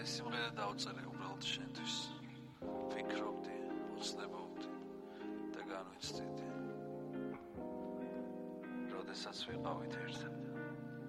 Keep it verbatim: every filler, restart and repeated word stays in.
ეს სიმღერა დავწერე უბრალოდ შენთვის. ვფიქრობდი, უცნებობდი და განვიცდიდი. როდესაც ვიყავით ერთად.